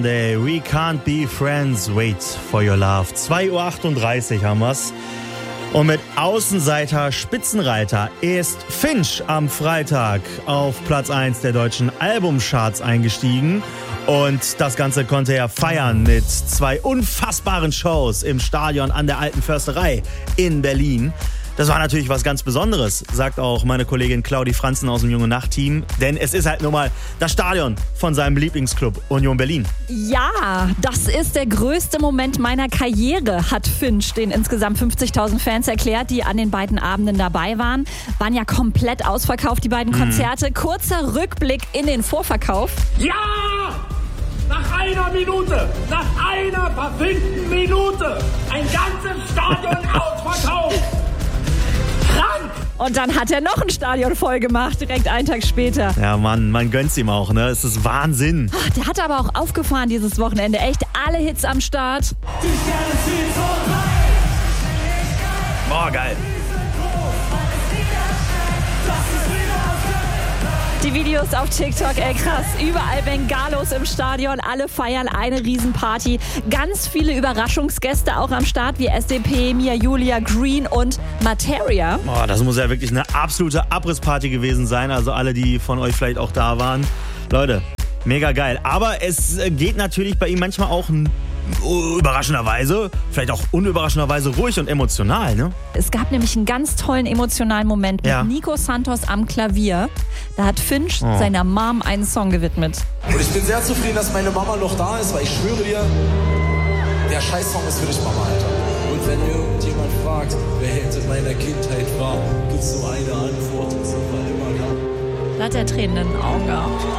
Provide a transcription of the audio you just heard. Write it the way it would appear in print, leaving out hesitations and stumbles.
We can't be friends, wait for your love. 2:38 Uhr haben wir's. Und mit Außenseiter Spitzenreiter ist Finch am Freitag auf Platz 1 der deutschen Albumcharts eingestiegen. Und das Ganze konnte er feiern mit 2 unfassbaren Shows im Stadion an der Alten Försterei in Berlin. Das war natürlich was ganz Besonderes, sagt auch meine Kollegin Claudi Franzen aus dem Junge Nacht-Team. Denn es ist halt nun mal das Stadion von seinem Lieblingsclub Union Berlin. Ja, das ist der größte Moment meiner Karriere, hat Finch den insgesamt 50.000 Fans erklärt, die an den beiden Abenden dabei waren. Waren ja komplett ausverkauft, die beiden Konzerte. Kurzer Rückblick in den Vorverkauf. Ja! Nach einer Minute, nach einer verfickten Minute, ein ganzes Stadion ausverkauft! Krank! Und dann hat er noch ein Stadion voll gemacht, direkt einen Tag später. Ja, Mann, man gönnt's ihm auch, ne? Es ist Wahnsinn. Ach, der hat aber auch aufgefahren dieses Wochenende. Echt alle Hits am Start. Boah, geil. Die Videos auf TikTok, ey krass, überall Bengalos im Stadion, alle feiern eine Riesenparty. Ganz viele Überraschungsgäste auch am Start, wie SDP, Mia Julia, Green und Materia. Boah, das muss ja wirklich eine absolute Abrissparty gewesen sein, also alle, die von euch vielleicht auch da waren. Leute, mega geil. Aber es geht natürlich bei ihm manchmal auch überraschenderweise, vielleicht auch unüberraschenderweise ruhig und emotional, ne? Es gab nämlich einen ganz tollen emotionalen Moment mit Nico Santos am Klavier. Da hat Finch seiner Mom einen Song gewidmet. Und ich bin sehr zufrieden, dass meine Mama noch da ist, weil ich schwöre dir, der Scheiß-Song ist für dich, Mama, Alter. Und wenn irgendjemand fragt, wer Held in meiner Kindheit war, gibt's nur eine Antwort, und sie war immer da. Da hat er Tränen in den Augen gehabt.